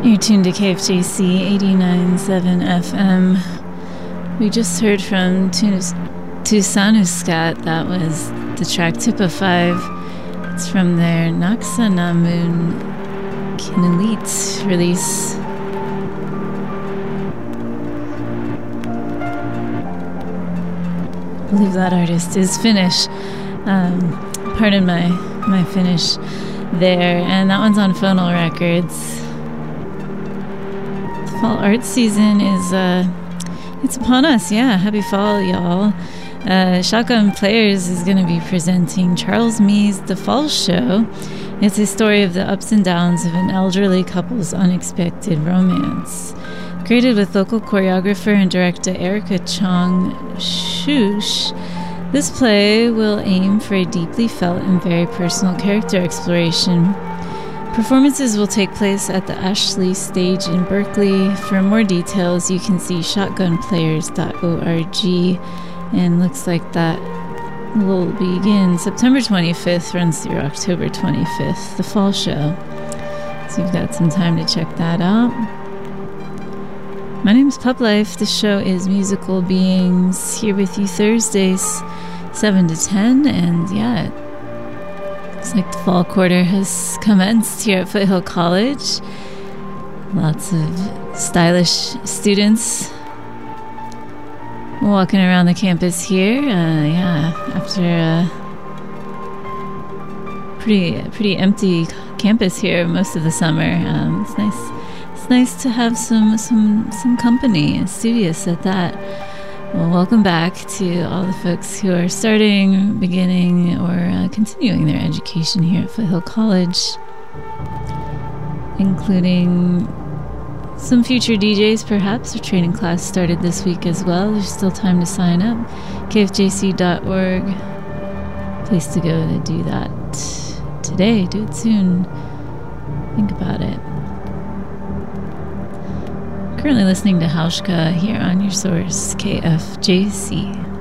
You're tuned to KFJC 89.7 FM. We just heard from Tusanuskat. That was the track Tipa 5. It's from their Naksa Namun Kinulit release. I believe that artist is Finnish. Pardon my Finnish there. And that one's on Phonal Records. Fall art season is it's upon us. Yeah, happy fall, y'all. Shotgun Players is going to be presenting Charles Mee's The Fall Show. It's a story of the ups and downs of an elderly couple's unexpected romance. Created with local choreographer and director Erica Chong Shush, this play will aim for a deeply felt and very personal character exploration. Performances will take place at the Ashley Stage in Berkeley. For more details, you can see shotgunplayers.org, and looks like that will begin September 25th, runs through October 25th, the Fall Show. So you've got some time to check that out. My name is Pub Life. This show is Musical Beings, here with you Thursdays, 7 to 10, and yeah, looks like the fall quarter has commenced here at Foothill College. Lots of stylish students walking around the campus here. After a pretty empty campus here most of the summer, it's nice. It's nice to have some company, studious at that. Well, welcome back to all the folks who are starting, beginning, or continuing their education here at Foothill College, including some future DJs, perhaps. Our training class started this week as well. There's still time to sign up. KFJC.org. Place to go to do that today. Do it soon. Think about it. Currently listening to Hauschka here on your source, KFJC.